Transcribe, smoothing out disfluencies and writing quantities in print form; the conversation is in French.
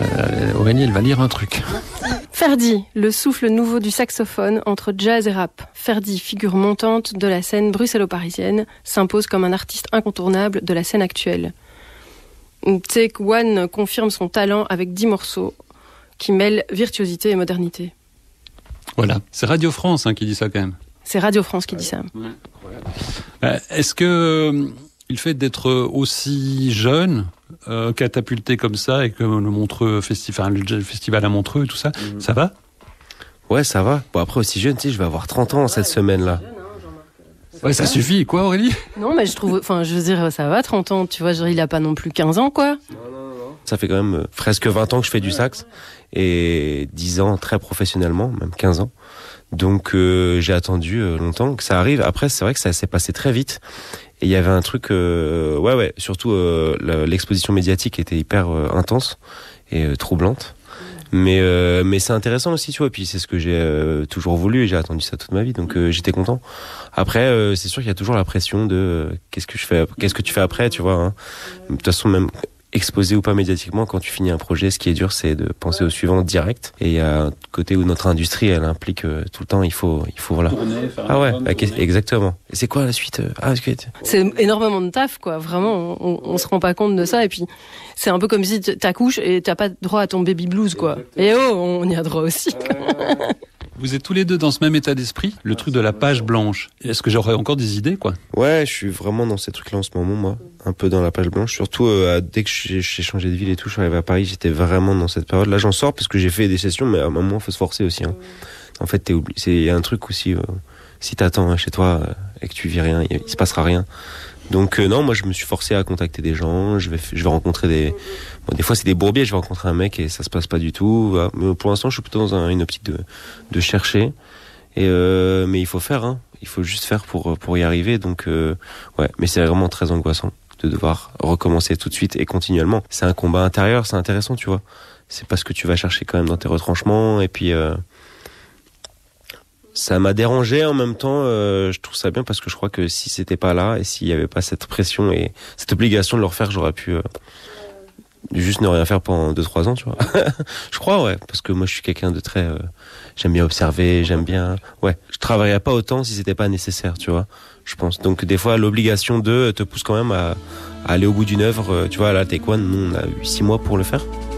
Aurélie, elle va lire un truc. Ferdi, le souffle nouveau du saxophone entre jazz et rap. Ferdi, figure montante de la scène bruxello-parisienne, s'impose comme un artiste incontournable de la scène actuelle. Take One confirme son talent avec 10 morceaux qui mêlent virtuosité et modernité. Voilà, c'est Radio France qui dit ça quand même. C'est Radio France qui dit ça. Ouais. Est-ce que le fait d'être aussi jeune, catapulté comme ça, et que le Montreux le festival à Montreux et tout ça, ça va ? Ouais, ça va. Bon, après, aussi jeune, tu sais, je vais avoir 30 ans cette semaine-là. Ouais, ça suffit, quoi, Aurélie ? Non, mais je veux dire, ça va, 30 ans, tu vois, genre, il a pas non plus 15 ans, quoi. Non. Ça fait quand même presque 20 ans que je fais du sax, et 10 ans très professionnellement, même 15 ans. Donc, j'ai attendu longtemps que ça arrive. Après, c'est vrai que ça s'est passé très vite. Et il y avait un truc, surtout l'exposition médiatique était hyper intense et troublante. Mais c'est intéressant aussi, tu vois. Et puis c'est ce que j'ai toujours voulu et j'ai attendu ça toute ma vie. Donc j'étais content. Après, c'est sûr qu'il y a toujours la pression de qu'est-ce que tu fais après, tu vois. Hein. De toute façon, même exposé ou pas médiatiquement, quand tu finis un projet, ce qui est dur, c'est de penser au suivant direct. Et il y a un côté où notre industrie, elle implique tout le temps, il faut voilà. Tourner, Exactement. Et c'est quoi la suite ? C'est énormément de taf, quoi. Vraiment, on se rend pas compte de ça. Et puis, c'est un peu comme si t'accouches et t'as pas droit à ton baby blues, quoi. Et on y a droit aussi. Vous êtes tous les deux dans ce même état d'esprit, le truc de la page blanche. Est-ce que j'aurais encore des idées, quoi ? Ouais, je suis vraiment dans ces trucs-là en ce moment, moi. Un peu dans la page blanche. Surtout, dès que j'ai changé de ville et tout, je suis arrivé à Paris, j'étais vraiment dans cette période. Là, j'en sors parce que j'ai fait des sessions, mais à un moment, faut se forcer aussi. Hein. En fait, il y a un truc aussi, si t'attends chez toi et que tu vis rien, il se passera rien. Donc non, moi je me suis forcé à contacter des gens, je vais rencontrer des fois c'est des bourbiers, je vais rencontrer un mec et ça se passe pas du tout, voilà. Mais pour l'instant je suis plutôt dans une optique de chercher et mais il faut faire hein. Il faut juste faire pour y arriver donc ouais, mais c'est vraiment très angoissant de devoir recommencer tout de suite et continuellement. C'est un combat intérieur, c'est intéressant, tu vois. C'est parce que tu vas chercher quand même dans tes retranchements et puis ça m'a dérangé en même temps, je trouve ça bien parce que je crois que si c'était pas là et s'il y avait pas cette pression et cette obligation de le refaire, j'aurais pu juste ne rien faire pendant 2-3 ans, tu vois. Je crois, ouais, parce que moi je suis quelqu'un de très j'aime bien observer, je travaillerais pas autant si c'était pas nécessaire, tu vois. Je pense. Donc des fois l'obligation te pousse quand même à aller au bout d'une œuvre, tu vois, là Take One, nous on a eu 6 mois pour le faire.